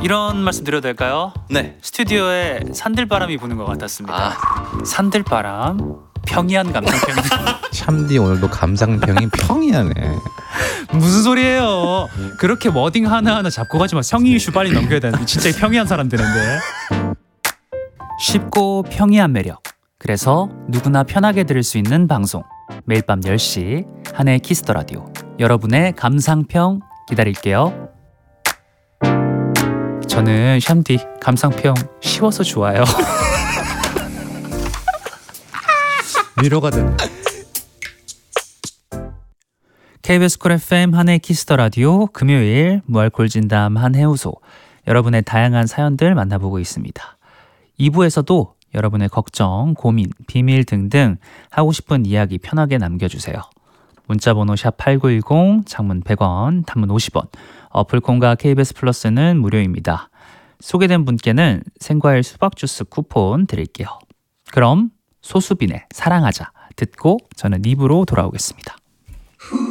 이런 말씀 드려도 될까요? 네. 스튜디오에 산들바람이 부는 것 같았습니다. 아, 산들바람, 평이한 감상평. 샴디 오늘도 감상평이 평이하네. 무슨 소리예요? 그렇게 워딩 하나하나 잡고 가지 마. 성의 이슈 빨리 넘겨야 되는데 진짜 평이한 사람 되는데. 쉽고 평이한 매력. 그래서 누구나 편하게 들을 수 있는 방송. 매일 밤 10시 한혜의 키스 더 라디오. 여러분의 감상평 기다릴게요. 저는 샴디 감상평 쉬워서 좋아요. 위로가 되네. KBS 쿨 FM 한혜의 키스 더 라디오 금요일 무알콜 진담 한해우소 여러분의 다양한 사연들 만나보고 있습니다. 2부에서도 여러분의 걱정, 고민, 비밀 등등 하고 싶은 이야기 편하게 남겨주세요. 문자번호 샵 8910, 장문 100원, 단문 50원, 어플콘과 KBS 플러스는 무료입니다. 소개된 분께는 생과일 수박 주스 쿠폰 드릴게요. 그럼 소수빈의 사랑하자 듣고 저는 2부로 돌아오겠습니다.